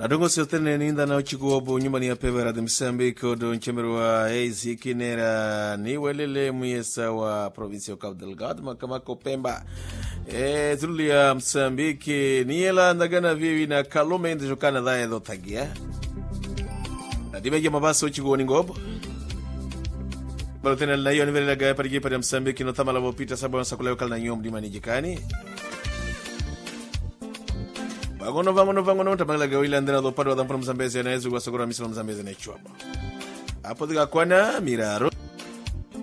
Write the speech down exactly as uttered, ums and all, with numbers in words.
Adongo siotene ninda na uchikuobu nyumbani ya pevera de Msambiko do nchemero wa eizi kinera ni welele mwesa wa provinsi ya Cabo Delgado makamako Pemba. E zuli ya Msambiki ni yela ndagana vivi na kalume indi jokana dhae do tagia. Dimeja mabaso uchikuo ningobo. Balotena na hiyo nivele gaya parigi pari ya Msambiki no tamala wopita sabu wa sakuleo kala na nyom di manijikani. Vagono vangono vangono tamala gawila ndena do paro da mpro Mzambezi na ezu wa sokora mislo Mzambezi na chuaba. Hapo diga kwana miraro